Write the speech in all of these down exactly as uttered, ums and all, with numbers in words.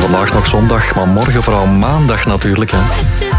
Vandaag nog zondag, maar morgen vooral maandag natuurlijk. Hè.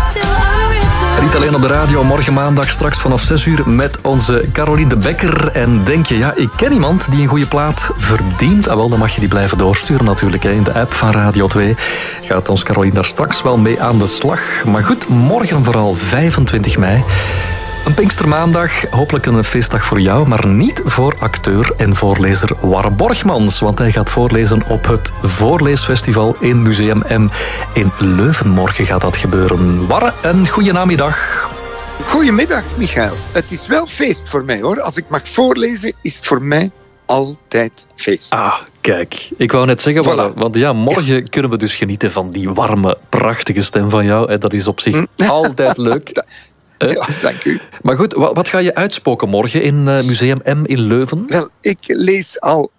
Niet alleen op de radio, morgen maandag straks vanaf zes uur met onze Caroline de Bekker. En denk je, ja, ik ken iemand die een goede plaat verdient. Ah, wel, dan mag je die blijven doorsturen natuurlijk. Hè. In de app van Radio twee gaat ons Caroline daar straks wel mee aan de slag. Maar goed, morgen vooral vijfentwintig mei. Een Pinkstermaandag, hopelijk een feestdag voor jou, maar niet voor acteur en voorlezer Warre Borgmans. Want hij gaat voorlezen op het Voorleesfestival in Museum M in Leuven. Morgen gaat dat gebeuren. Warre, een goeie namiddag. Goedemiddag, Michael. Het is wel feest voor mij, hoor. Als ik mag voorlezen, is het voor mij altijd feest. Ah, kijk. Ik wou net zeggen, voilà. Want ja, morgen ja. kunnen we dus genieten van die warme, prachtige stem van jou. Dat is op zich altijd leuk. Ja, dank u. Maar goed, wat ga je uitspoken morgen in Museum M in Leuven? Wel, ik lees al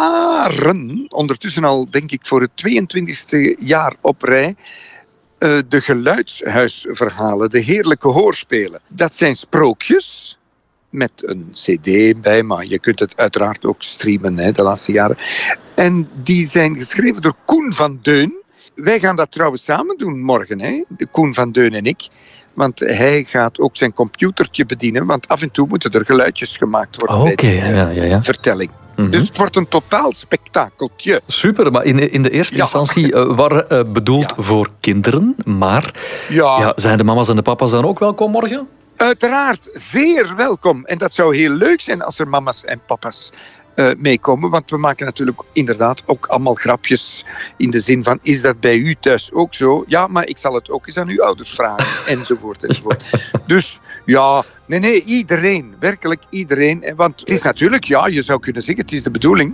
jaren, ondertussen al denk ik voor het tweeëntwintigste jaar op rij, uh, de geluidshuisverhalen, de heerlijke hoorspelen. Dat zijn sprookjes met een cd bij, maar je kunt het uiteraard ook streamen hè, de laatste jaren. En die zijn geschreven door Koen van Deun. Wij gaan dat trouwens samen doen morgen, hè? Koen van Deun en ik. Want hij gaat ook zijn computertje bedienen. Want af en toe moeten er geluidjes gemaakt worden oh, bij okay, die ja, ja, ja. vertelling. Mm-hmm. Dus het wordt een totaal spektakeltje. Super, maar in, in de eerste ja. instantie uh, waren uh, bedoeld ja. voor kinderen. Maar ja. Ja, zijn de mama's en de papa's dan ook welkom morgen? Uiteraard, zeer welkom. En dat zou heel leuk zijn als er mama's en papa's Uh, meekomen, want we maken natuurlijk inderdaad ook allemaal grapjes in de zin van, is dat bij u thuis ook zo? Ja, maar ik zal het ook eens aan uw ouders vragen, enzovoort, enzovoort. Dus ja, nee, nee, iedereen, werkelijk iedereen. Want het is natuurlijk, ja, je zou kunnen zeggen, het is de bedoeling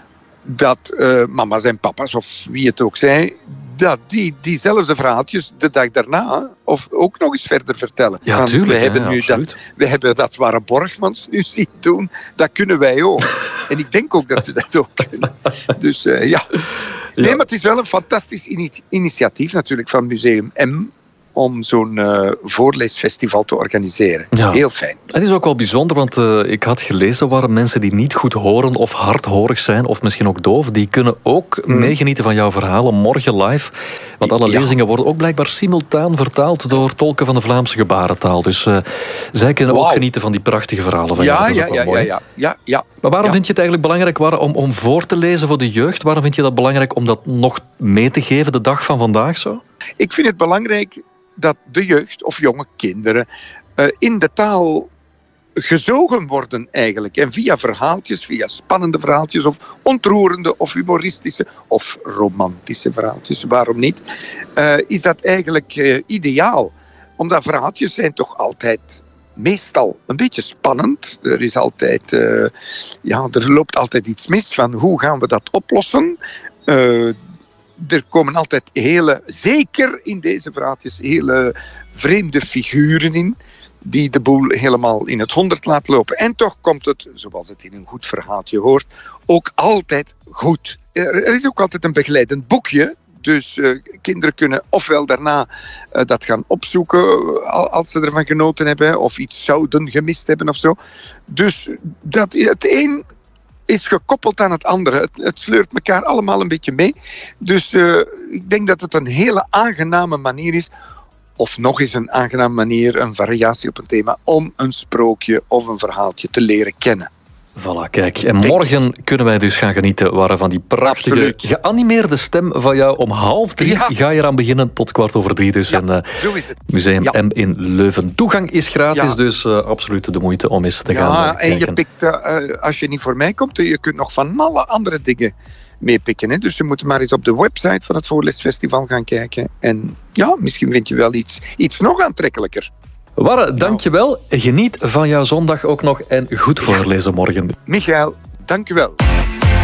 dat uh, mama's en papa's, of wie het ook zij, dat die diezelfde verhaaltjes de dag daarna of ook nog eens verder vertellen. Ja, Want tuurlijk, we hebben ja, nu absoluut. dat, we hebben dat Warre Borgmans nu zien doen, dat kunnen wij ook. En ik denk ook dat ze dat ook kunnen. Dus uh, ja. Nee, ja. Maar het is wel een fantastisch ini- initiatief natuurlijk van Museum M om zo'n uh, voorleesfestival te organiseren. Ja. Heel fijn. Het is ook wel bijzonder, want uh, ik had gelezen waar mensen die niet goed horen of hardhorig zijn, of misschien ook doof, die kunnen ook mm. meegenieten van jouw verhalen morgen live. Want alle ja. lezingen worden ook blijkbaar simultaan vertaald door tolken van de Vlaamse gebarentaal. Dus uh, zij kunnen wow. ook genieten van die prachtige verhalen van ja, jou. Dat is ja, ook wel ja, mooi. ja, ja, ja. Maar waarom ja. vind je het eigenlijk belangrijk waarom, om, om voor te lezen voor de jeugd? Waarom vind je dat belangrijk om dat nog mee te geven de dag van vandaag zo? Ik vind het belangrijk dat de jeugd of jonge kinderen uh, in de taal gezogen worden eigenlijk. En via verhaaltjes, via spannende verhaaltjes of ontroerende of humoristische of romantische verhaaltjes, waarom niet, uh, is dat eigenlijk uh, ideaal. Omdat verhaaltjes zijn toch altijd meestal een beetje spannend. Er is altijd, uh, ja, er loopt altijd iets mis van hoe gaan we dat oplossen. Uh, Er komen altijd hele, zeker in deze verhaaltjes, hele vreemde figuren in, die de boel helemaal in het honderd laat lopen. En toch komt het, zoals het in een goed verhaaltje hoort, ook altijd goed. Er is ook altijd een begeleidend boekje. Dus uh, kinderen kunnen ofwel daarna uh, dat gaan opzoeken als ze ervan genoten hebben, of iets zouden gemist hebben of zo. Dus dat, het een is gekoppeld aan het andere. Het, het sleurt elkaar allemaal een beetje mee. Dus uh, ik denk dat het een hele aangename manier is, of nog eens een aangename manier, een variatie op een thema, om een sprookje of een verhaaltje te leren kennen. Voilà, kijk. En morgen kunnen wij dus gaan genieten Warre, van die prachtige, Absoluut. geanimeerde stem van jou. Om half drie ja. ga je eraan beginnen tot kwart over drie. Dus ja, in uh, zo is het. Museum ja. M in Leuven. Toegang is gratis, ja. dus uh, absoluut de moeite om eens te ja, gaan uh, en kijken. je pikt, uh, als je niet voor mij komt, je kunt nog van alle andere dingen meepikken. Hè? Dus je moet maar eens op de website van het Voorleesfestival gaan kijken. En ja, misschien vind je wel iets, iets nog aantrekkelijker. Warre, dankjewel. Geniet van jouw zondag ook nog en goed voorlezen morgen. Michael, dank je wel.